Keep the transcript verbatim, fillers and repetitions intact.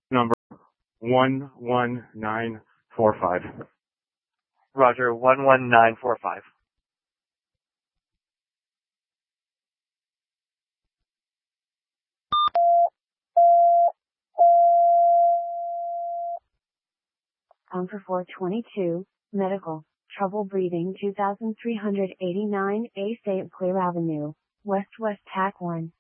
number one one nine four five. Roger, one one nine four five. On for four twenty-two, medical, trouble breathing two thousand three hundred eighty-nine A Saint Clair Avenue, West West Tac one.